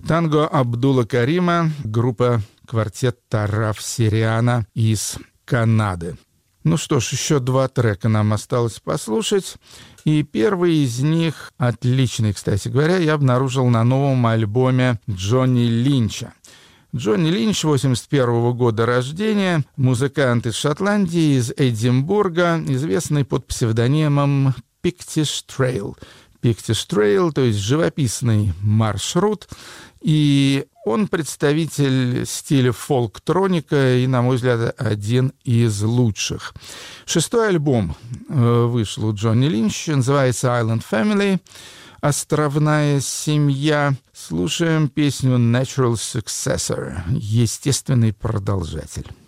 Танго Абдула Карима, группа «Квартет Тараф Сириана» из Канады. Ну что ж, еще 2 трека нам осталось послушать. И первый из них, отличный, кстати говоря, я обнаружил на новом альбоме Джонни Линча. Джонни Линч, 81 года рождения, музыкант из Шотландии, из Эдинбурга, известный под псевдонимом Pictish Trail. Pictish Trail, то есть живописный маршрут. И он представитель стиля фолктроника и, на мой взгляд, один из лучших. 6-й альбом вышел у Джонни Линча, называется «Island Family», «Островная семья». Слушаем песню «Natural Successor», естественный продолжатель.